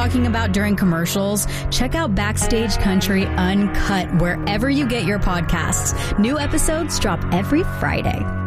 talking about during commercials, check out Backstage Country Uncut wherever you get your podcasts. New episodes drop every Friday.